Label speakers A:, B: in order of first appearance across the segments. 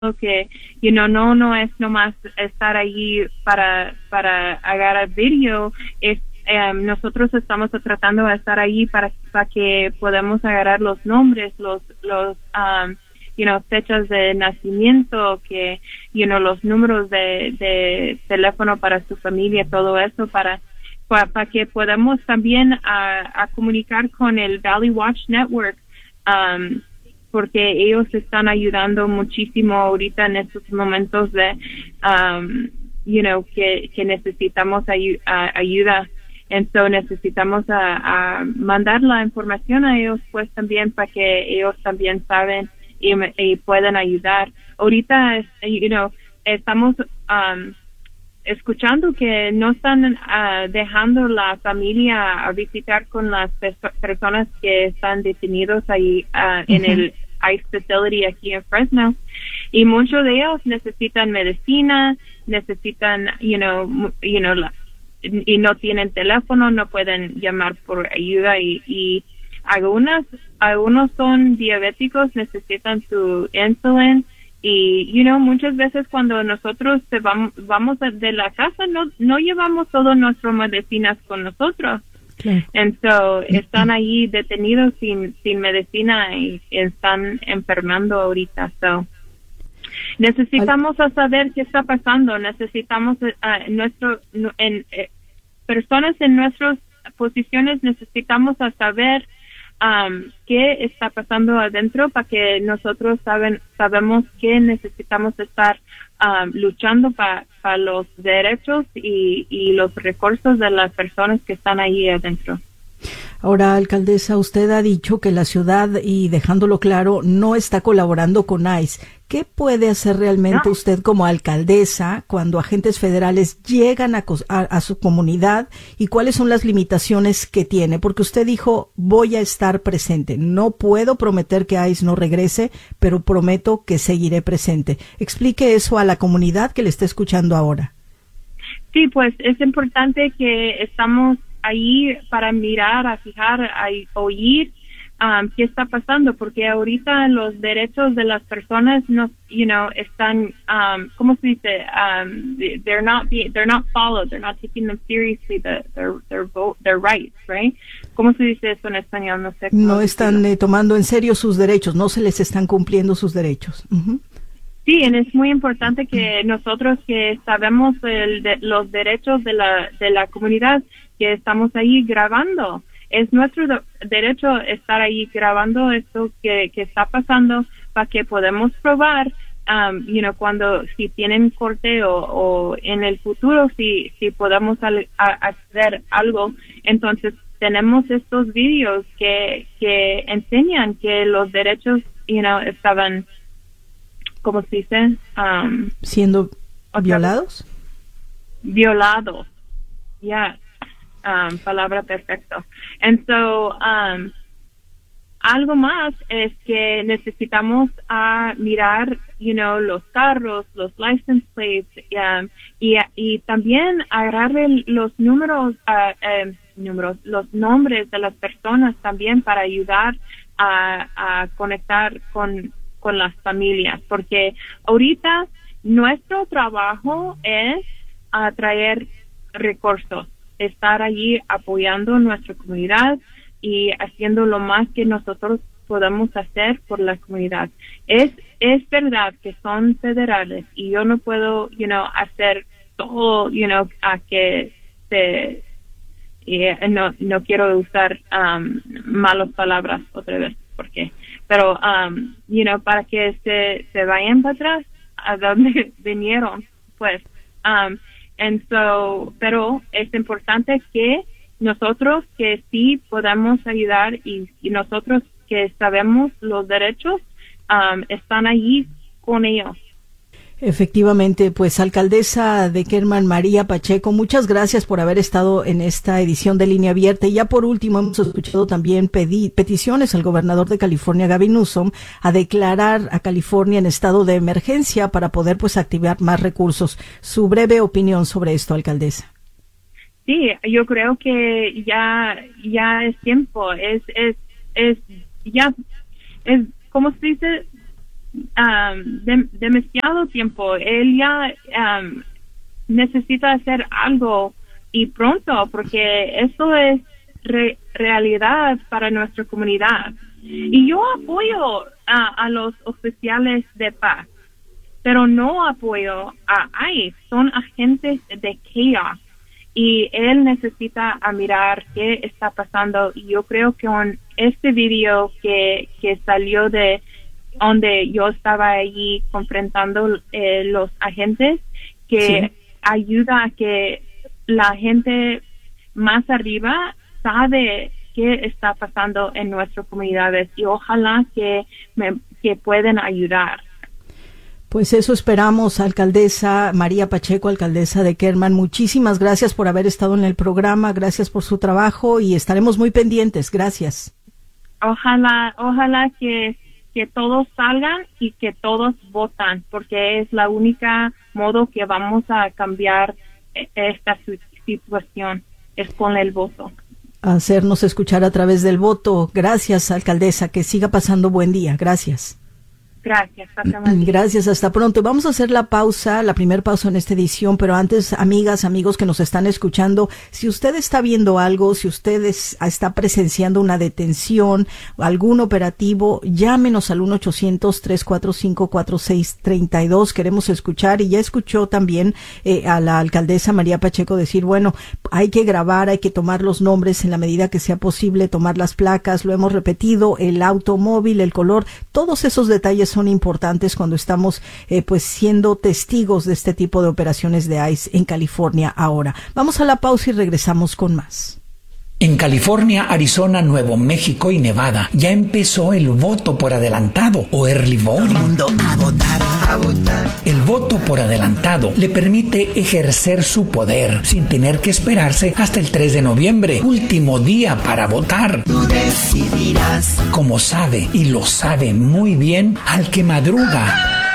A: que no es nomás estar allí para agarrar video. Nosotros estamos tratando de estar allí para que podamos agarrar los nombres, los fechas de nacimiento, que los números de teléfono para su familia, todo eso para que podamos también a comunicar con el Valley Watch Network, porque ellos están ayudando muchísimo ahorita en estos momentos de que necesitamos ayuda. Entonces necesitamos a mandar la información a ellos, pues también para que ellos también saben y puedan ayudar. Ahorita estamos escuchando que no están dejando la familia a visitar con las personas que están detenidos ahí en el ICE facility aquí en Fresno, y muchos de ellos necesitan medicina, necesitan y no tienen teléfono, no pueden llamar por ayuda, y algunos son diabéticos, necesitan su insulina. Y muchas veces cuando nosotros vamos de la casa no llevamos todas nuestras medicinas con nosotros. Claro. Entonces están ahí detenidos sin medicina y están enfermando ahorita. Necesitamos saber qué está pasando. Necesitamos personas en nuestras posiciones, necesitamos saber qué está pasando adentro, para que nosotros sabemos que necesitamos estar luchando para los derechos y los recursos de las personas que están ahí adentro.
B: Ahora, alcaldesa, usted ha dicho que la ciudad, y dejándolo claro, no está colaborando con ICE. ¿Qué puede hacer realmente usted como alcaldesa cuando agentes federales llegan a su comunidad, y cuáles son las limitaciones que tiene? Porque usted dijo, voy a estar presente. No puedo prometer que ICE no regrese, pero prometo que seguiré presente. Explique eso a la comunidad que le está escuchando ahora.
A: Sí, pues es importante que estamos ahí para mirar, a fijar, a oír qué está pasando, porque ahorita los derechos de las personas no, están, ¿cómo se dice? They're not followed. They're not taking them seriously. Their rights, right? ¿Cómo se dice eso en español? No sé.
B: No están tomando en serio sus derechos. No se les están cumpliendo sus derechos. Uh-huh.
A: Sí, y es muy importante que nosotros que sabemos los derechos de la comunidad, que estamos ahí grabando. Es nuestro derecho estar ahí grabando esto que está pasando, para que podamos probar, si tienen corte o en el futuro, si podamos hacer algo. Entonces tenemos estos vídeos que enseñan que los derechos, estaban, ¿cómo se dice?
B: ¿Siendo violados?
A: Violados, ya. Palabra perfecto. Entonces, algo más es que necesitamos mirar, los carros, los license plates, y también agarrar los números, los nombres de las personas también, para ayudar a conectar con las familias, porque ahorita nuestro trabajo es traer recursos, estar allí apoyando nuestra comunidad y haciendo lo más que nosotros podamos hacer por la comunidad. Es verdad que son federales, y yo no puedo, hacer todo, a que no quiero usar malas palabras otra vez, pero para que se vayan para atrás a donde vinieron, pues. Pero es importante que nosotros que sí podamos ayudar, y nosotros que sabemos los derechos, están allí con ellos.
B: Efectivamente, pues alcaldesa de Kerman, María Pacheco, muchas gracias por haber estado en esta edición de Línea Abierta. Y ya por último, hemos escuchado también peticiones al gobernador de California, Gavin Newsom, a declarar a California en estado de emergencia para poder pues activar más recursos. Su breve opinión sobre esto, alcaldesa.
A: Sí, yo creo que ya es tiempo, ¿cómo se dice? demasiado tiempo. Él ya necesita hacer algo y pronto, porque esto es realidad para nuestra comunidad. Y yo apoyo a los oficiales de paz, pero no apoyo a ICE. Son agentes de chaos y él necesita mirar qué está pasando. Y yo creo que con este video que salió de donde yo estaba allí confrontando los agentes, que sí ayuda a que la gente más arriba sabe qué está pasando en nuestras comunidades, y ojalá que puedan ayudar.
B: Pues eso esperamos, alcaldesa María Pacheco, alcaldesa de Kerman. Muchísimas gracias por haber estado en el programa, gracias por su trabajo y estaremos muy pendientes. Gracias.
A: Ojalá que todos salgan y que todos votan, porque es la única modo que vamos a cambiar esta situación, es con el voto.
B: Hacernos escuchar a través del voto. Gracias, alcaldesa, que siga pasando buen día. Gracias.
A: Gracias,
B: gracias, hasta pronto. Vamos a hacer la pausa, la primera pausa en esta edición, pero antes, amigas, amigos que nos están escuchando, si usted está viendo algo, si usted está presenciando una detención, algún operativo, llámenos al 1-800-345-4632. Queremos escuchar, y ya escuchó también a la alcaldesa María Pacheco decir, bueno, hay que grabar, hay que tomar los nombres en la medida que sea posible, tomar las placas, lo hemos repetido, el automóvil, el color, todos esos detalles son importantes cuando estamos pues siendo testigos de este tipo de operaciones de ICE en California ahora. Vamos a la pausa y regresamos con más.
C: En California, Arizona, Nuevo México y Nevada ya empezó el voto por adelantado o early voting. Todo el mundo a votar, a votar. El voto por adelantado le permite ejercer su poder sin tener que esperarse hasta el 3 de noviembre, último día para votar. Tú decidirás. Como sabe, y lo sabe muy bien, al que madruga,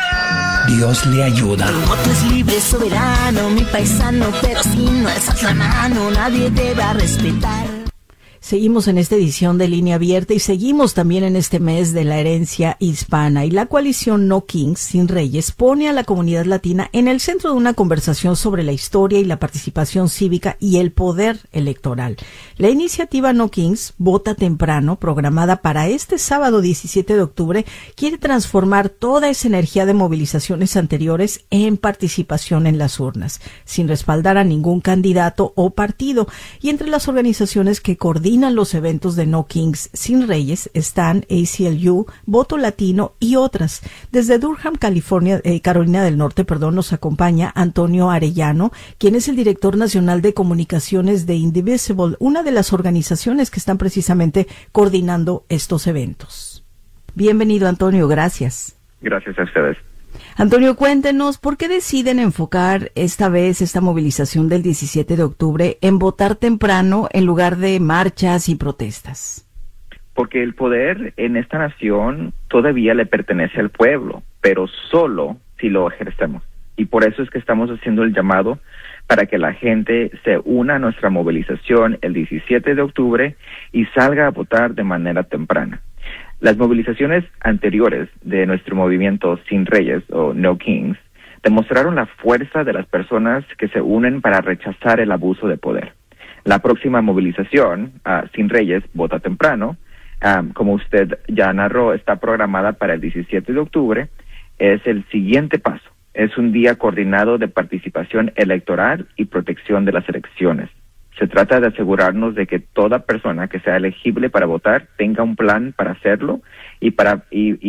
C: Dios le ayuda.
D: El voto es libre, soberano, mi paisano, pero si no alzas la mano, nadie te va a respetar.
B: Seguimos en esta edición de Línea Abierta y seguimos también en este mes de la herencia hispana, y la coalición No Kings Sin Reyes pone a la comunidad latina en el centro de una conversación sobre la historia y la participación cívica y el poder electoral. La iniciativa No Kings Vota Temprano, programada para este sábado 17 de octubre, quiere transformar toda esa energía de movilizaciones anteriores en participación en las urnas, sin respaldar a ningún candidato o partido. Y entre las organizaciones que coordinan los eventos de No Kings Sin Reyes están ACLU, Voto Latino y otras. Desde Durham, Carolina del Norte, nos acompaña Antonio Arellano, quien es el director nacional de comunicaciones de Indivisible, una de las organizaciones que están precisamente coordinando estos eventos. Bienvenido, Antonio, gracias.
E: Gracias a ustedes.
B: Antonio, cuéntenos, ¿por qué deciden enfocar esta vez esta movilización del 17 de octubre en votar temprano en lugar de marchas y protestas?
E: Porque el poder en esta nación todavía le pertenece al pueblo, pero solo si lo ejercemos. Y por eso es que estamos haciendo el llamado para que la gente se una a nuestra movilización el 17 de octubre y salga a votar de manera temprana. Las movilizaciones anteriores de nuestro movimiento Sin Reyes o No Kings demostraron la fuerza de las personas que se unen para rechazar el abuso de poder. La próxima movilización, Sin Reyes, Vota Temprano, como usted ya narró, está programada para el 17 de octubre, es el siguiente paso. Es un día coordinado de participación electoral y protección de las elecciones. Se trata de asegurarnos de que toda persona que sea elegible para votar tenga un plan para hacerlo y para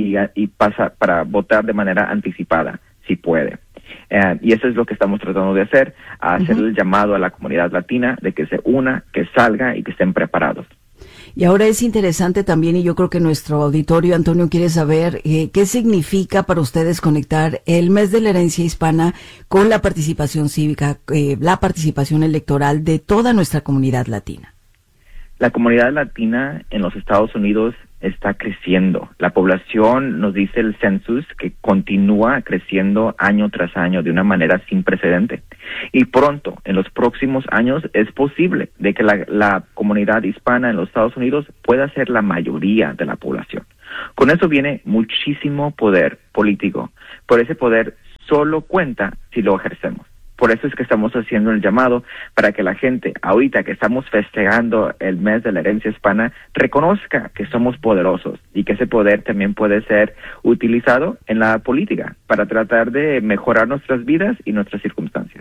E: votar de manera anticipada, si puede. Y eso es lo que estamos tratando de hacer, hacer el llamado a la comunidad latina de que se una, que salga y que estén preparados.
B: Y ahora es interesante también, y yo creo que nuestro auditorio, Antonio, quiere saber qué significa para ustedes conectar el mes de la herencia hispana con la participación cívica, la participación electoral de toda nuestra comunidad latina.
E: La comunidad latina en los Estados Unidos está creciendo. La población, nos dice el census, que continúa creciendo año tras año de una manera sin precedente. Y pronto, en los próximos años, es posible de que la comunidad hispana en los Estados Unidos pueda ser la mayoría de la población. Con eso viene muchísimo poder político. Por ese poder solo cuenta si lo ejercemos. Por eso es que estamos haciendo el llamado para que la gente, ahorita que estamos festejando el mes de la herencia hispana, reconozca que somos poderosos y que ese poder también puede ser utilizado en la política para tratar de mejorar nuestras vidas y nuestras circunstancias.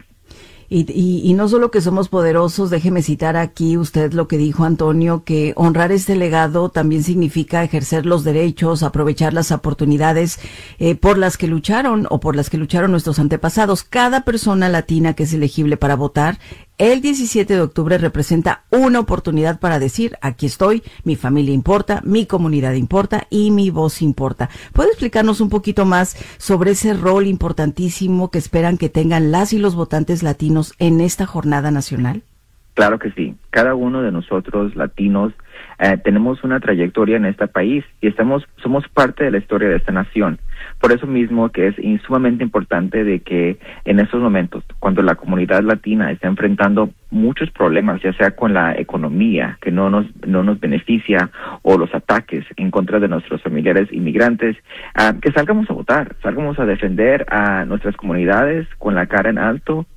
B: Y no solo que somos poderosos, déjeme citar aquí usted lo que dijo Antonio, que honrar este legado también significa ejercer los derechos, aprovechar las oportunidades por las que lucharon o por las que lucharon nuestros antepasados. Cada persona latina que es elegible para votar el 17 de octubre representa una oportunidad para decir, aquí estoy, mi familia importa, mi comunidad importa y mi voz importa. ¿Puede explicarnos un poquito más sobre ese rol importantísimo que esperan que tengan las y los votantes latinos en esta jornada nacional?
E: Claro que sí. Cada uno de nosotros, latinos, tenemos una trayectoria en este país y somos parte de la historia de esta nación. Por eso mismo que es sumamente importante de que en estos momentos, cuando la comunidad latina está enfrentando muchos problemas, ya sea con la economía que no nos beneficia o los ataques en contra de nuestros familiares inmigrantes, que salgamos a votar, salgamos a defender a nuestras comunidades con la cara en alto,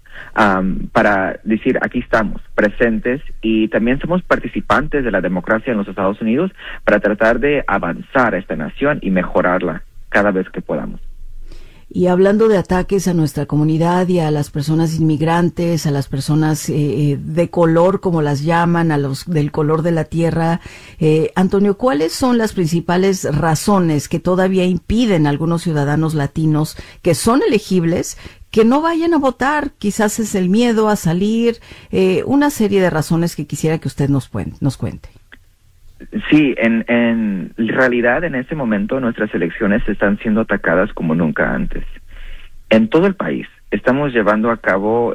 E: para decir aquí estamos presentes y también somos participantes de la democracia en los Estados Unidos para tratar de avanzar a esta nación y mejorarla cada vez que podamos.
B: Y hablando de ataques a nuestra comunidad y a las personas inmigrantes, a las personas de color, como las llaman, a los del color de la tierra, Antonio, ¿cuáles son las principales razones que todavía impiden a algunos ciudadanos latinos que son elegibles que no vayan a votar? Quizás es el miedo a salir, una serie de razones que quisiera que usted nos cuente.
E: Sí, en realidad en este momento nuestras elecciones están siendo atacadas como nunca antes. En todo el país están llevando a cabo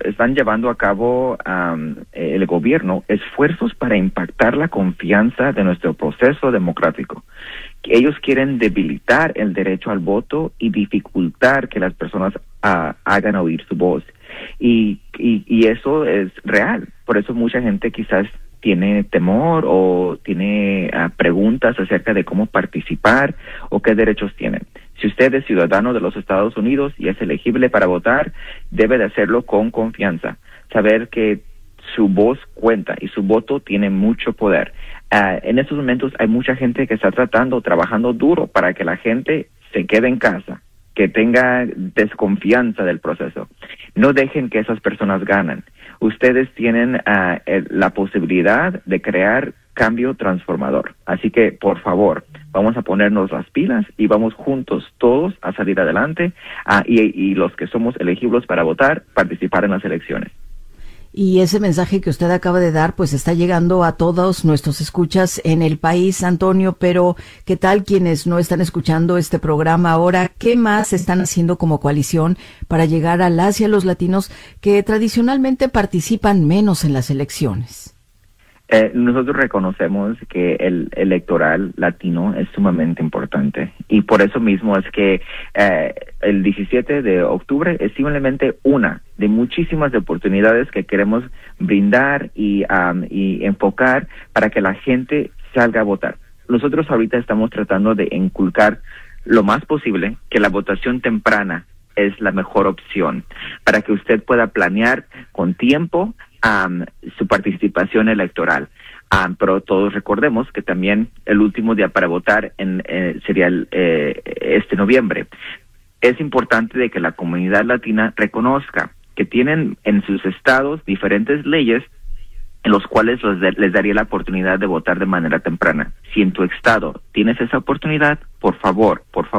E: el gobierno esfuerzos para impactar la confianza de nuestro proceso democrático. Ellos quieren debilitar el derecho al voto y dificultar que las personas hagan oír su voz. Y eso es real. Por eso mucha gente quizás tiene temor o tiene preguntas acerca de cómo participar o qué derechos tienen. Si usted es ciudadano de los Estados Unidos y es elegible para votar, debe de hacerlo con confianza. Saber que su voz cuenta y su voto tiene mucho poder. En estos momentos hay mucha gente que está trabajando duro para que la gente se quede en casa, que tenga desconfianza del proceso. No dejen que esas personas ganen. Ustedes tienen la posibilidad de crear cambio transformador. Así que, por favor, vamos a ponernos las pilas y vamos juntos todos a salir adelante y los que somos elegibles para votar, participar en las elecciones.
B: Y ese mensaje que usted acaba de dar, pues está llegando a todos nuestros escuchas en el país, Antonio, pero ¿qué tal quienes no están escuchando este programa ahora? ¿Qué más están haciendo como coalición para llegar a las y a los latinos que tradicionalmente participan menos en las elecciones?
E: Nosotros reconocemos que el electoral latino es sumamente importante y por eso mismo es que el 17 de octubre es simplemente una de muchísimas oportunidades que queremos brindar y enfocar para que la gente salga a votar. Nosotros ahorita estamos tratando de inculcar lo más posible que la votación temprana es la mejor opción para que usted pueda planear con tiempo su participación electoral. Pero todos recordemos que también el último día para votar sería este noviembre. Es importante de que la comunidad latina reconozca que tienen en sus estados diferentes leyes en los cuales les daría la oportunidad de votar de manera temprana. Si en tu estado tienes esa oportunidad, por favor,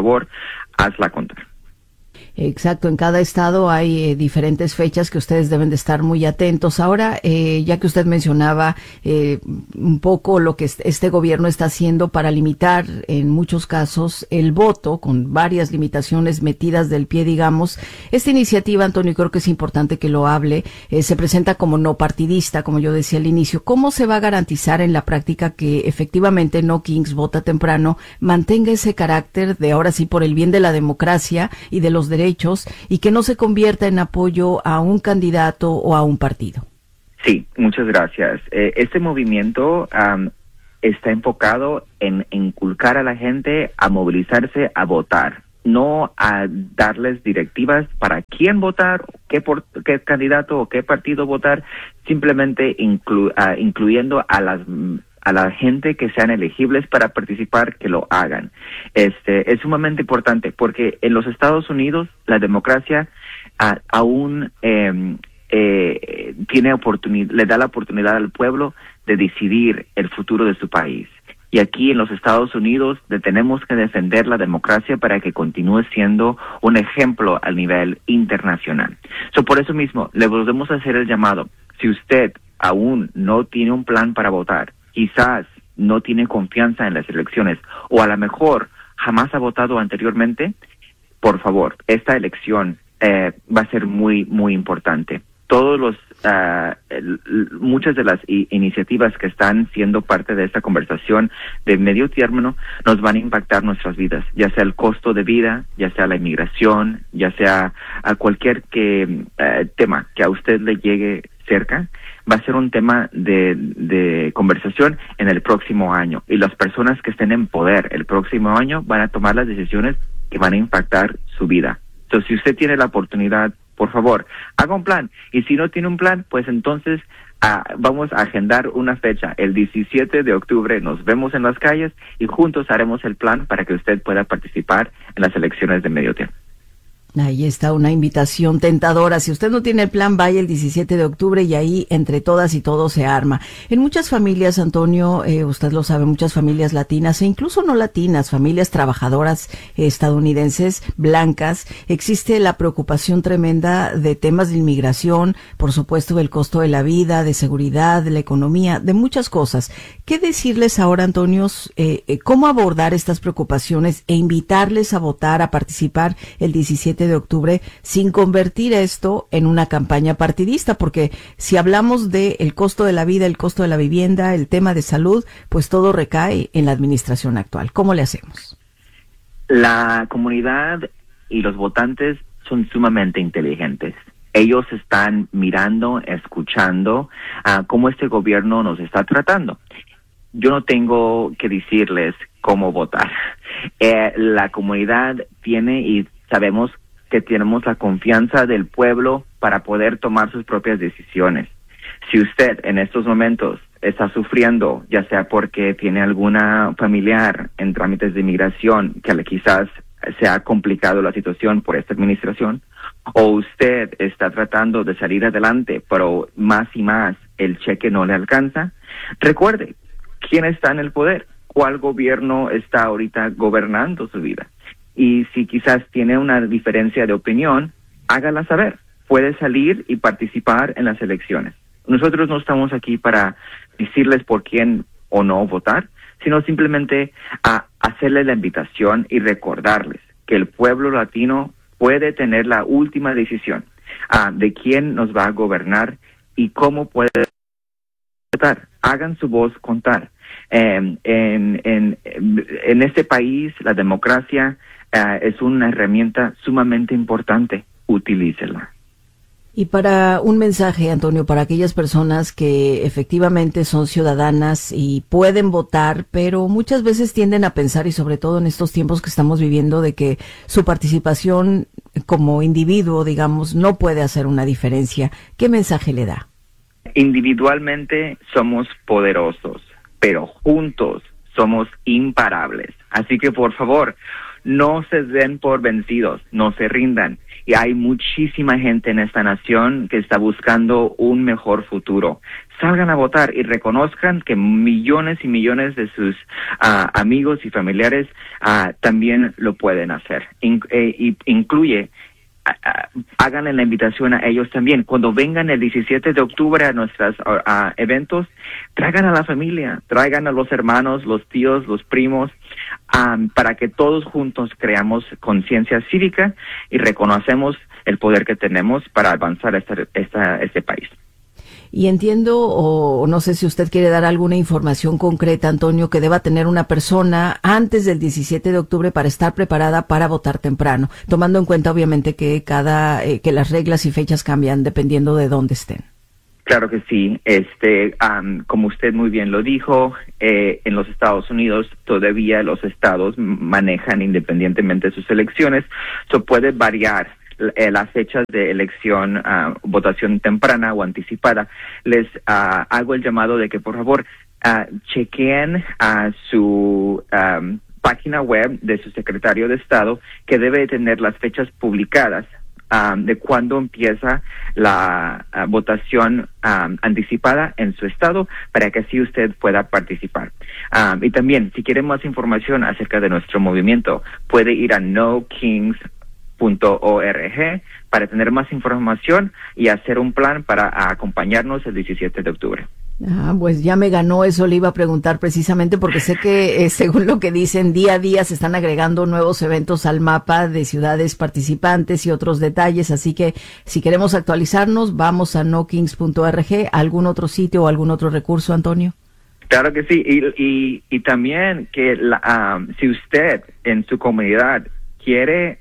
E: hazla contar.
B: Exacto, en cada estado hay diferentes fechas que ustedes deben de estar muy atentos. Ahora, ya que usted mencionaba un poco lo que este gobierno está haciendo para limitar en muchos casos el voto, con varias limitaciones metidas del pie, digamos, esta iniciativa, Antonio, creo que es importante que lo hable, se presenta como no partidista, como yo decía al inicio. ¿Cómo se va a garantizar en la práctica que efectivamente No Kings Vota Temprano mantenga ese carácter de ahora sí por el bien de la democracia y de los derechos y que no se convierta en apoyo a un candidato o a un partido?
E: Sí, muchas gracias. Este movimiento está enfocado en inculcar a la gente a movilizarse a votar, no a darles directivas para quién votar, qué candidato o qué partido votar, simplemente incluyendo a la gente que sean elegibles para participar, que lo hagan. Es sumamente importante porque en los Estados Unidos la democracia aún le da la oportunidad al pueblo de decidir el futuro de su país. Y aquí en los Estados Unidos tenemos que defender la democracia para que continúe siendo un ejemplo a nivel internacional. Por eso mismo, le volvemos a hacer el llamado. Si usted aún no tiene un plan para votar, quizás no tiene confianza en las elecciones, o a lo mejor jamás ha votado anteriormente, por favor, esta elección va a ser muy, muy importante. Muchas de las iniciativas que están siendo parte de esta conversación de medio término nos van a impactar nuestras vidas, ya sea el costo de vida, ya sea la inmigración, ya sea a cualquier tema que a usted le llegue cerca, va a ser un tema de conversación en el próximo año. Y las personas que estén en poder el próximo año van a tomar las decisiones que van a impactar su vida. Entonces, si usted tiene la oportunidad, por favor, haga un plan. Y si no tiene un plan, pues entonces vamos a agendar una fecha. El 17 de octubre nos vemos en las calles y juntos haremos el plan para que usted pueda participar en las elecciones de medio tiempo.
B: Ahí está una invitación tentadora. Si usted no tiene el plan, vaya el 17 de octubre y ahí entre todas y todos se arma. En muchas familias, Antonio, usted lo sabe, muchas familias latinas e incluso no latinas, familias trabajadoras estadounidenses, blancas, existe la preocupación tremenda de temas de inmigración, por supuesto del costo de la vida, de seguridad, de la economía, de muchas cosas. ¿Qué decirles ahora, Antonio, cómo abordar estas preocupaciones e invitarles a votar, a participar el 17 de octubre sin convertir esto en una campaña partidista? Porque si hablamos de el costo de la vida, el costo de la vivienda, el tema de salud, pues todo recae en la administración actual. ¿Cómo le hacemos?
E: La comunidad y los votantes son sumamente inteligentes. Ellos están mirando, escuchando cómo este gobierno nos está tratando. Yo no tengo que decirles cómo votar. La comunidad tiene y sabemos que tenemos la confianza del pueblo para poder tomar sus propias decisiones. Si usted en estos momentos está sufriendo, ya sea porque tiene alguna familiar en trámites de inmigración que quizás se ha complicado la situación por esta administración, o usted está tratando de salir adelante, pero más y más el cheque no le alcanza, recuerde quién está en el poder, cuál gobierno está ahorita gobernando su vida. Y si quizás tiene una diferencia de opinión, hágala saber. Puede salir y participar en las elecciones. Nosotros no estamos aquí para decirles por quién o no votar, sino simplemente a hacerle la invitación y recordarles que el pueblo latino puede tener la última decisión de quién nos va a gobernar y cómo puede votar. Hagan su voz contar. En este país, la democracia es una herramienta sumamente importante. Utilícela.
B: Y para un mensaje, Antonio, para aquellas personas que efectivamente son ciudadanas y pueden votar, pero muchas veces tienden a pensar, y sobre todo en estos tiempos que estamos viviendo, de que su participación como individuo, digamos, no puede hacer una diferencia. ¿Qué mensaje le da?
E: Individualmente somos poderosos, pero juntos somos imparables. Así que, por favor, no se den por vencidos, no se rindan. Y hay muchísima gente en esta nación que está buscando un mejor futuro. Salgan a votar y reconozcan que millones y millones de sus amigos y familiares también lo pueden hacer. Incluye, háganle la invitación a ellos también. Cuando vengan el 17 de octubre a nuestros eventos, traigan a la familia, traigan a los hermanos, los tíos, los primos, para que todos juntos creamos conciencia cívica y reconocemos el poder que tenemos para avanzar este país.
B: Y entiendo, o no sé si usted quiere dar alguna información concreta, Antonio, que deba tener una persona antes del 17 de octubre para estar preparada para votar temprano, tomando en cuenta obviamente que que las reglas y fechas cambian dependiendo de dónde estén.
E: Claro que sí. Como usted muy bien lo dijo, en los Estados Unidos todavía los estados manejan independientemente sus elecciones. Eso puede variar las fechas de elección, votación temprana o anticipada. Les hago el llamado de que por favor chequeen su página web de su secretario de Estado, que debe tener las fechas publicadas de cuándo empieza la votación anticipada en su estado, para que así usted pueda participar. Y también, si quiere más información acerca de nuestro movimiento, puede ir a NoKings.org para tener más información y hacer un plan para acompañarnos el 17 de octubre.
B: Pues ya me ganó, eso le iba a preguntar precisamente porque sé que según lo que dicen, día a día se están agregando nuevos eventos al mapa de ciudades participantes y otros detalles, así que si queremos actualizarnos, vamos a nokings.org. ¿Algún otro sitio o algún otro recurso, Antonio?
E: Claro que sí, y también que si usted en su comunidad quiere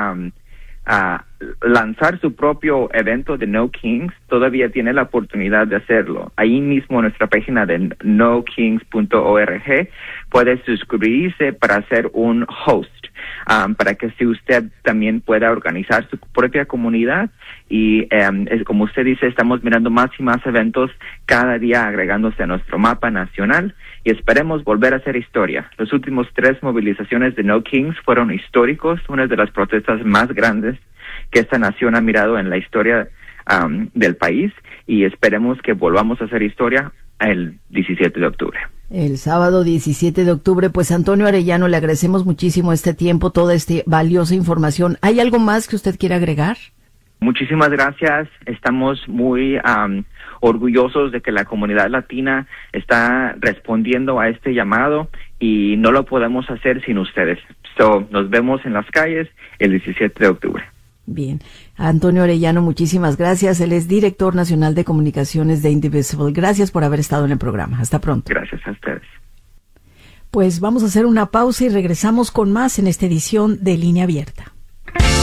E: lanzar su propio evento de No Kings, todavía tiene la oportunidad de hacerlo. Ahí mismo en nuestra página de nokings.org puede suscribirse para ser un host, para que si usted también pueda organizar su propia comunidad. Y como usted dice, estamos mirando más y más eventos cada día agregándose a nuestro mapa nacional, y esperemos volver a hacer historia. Los últimos 3 movilizaciones de No Kings fueron históricos, una de las protestas más grandes que esta nación ha mirado en la historia del país, y esperemos que volvamos a hacer historia el 17 de octubre.
B: El sábado 17 de octubre, pues Antonio Arellano, le agradecemos muchísimo este tiempo, toda esta valiosa información. ¿Hay algo más que usted quiera agregar?
E: Muchísimas gracias. Estamos muy orgullosos de que la comunidad latina está respondiendo a este llamado, y no lo podemos hacer sin ustedes. Nos vemos en las calles el 17 de octubre.
B: Bien. Antonio Arellano, muchísimas gracias. Él es director nacional de comunicaciones de Indivisible. Gracias por haber estado en el programa. Hasta pronto.
E: Gracias a ustedes.
B: Pues vamos a hacer una pausa y regresamos con más en esta edición de Línea Abierta.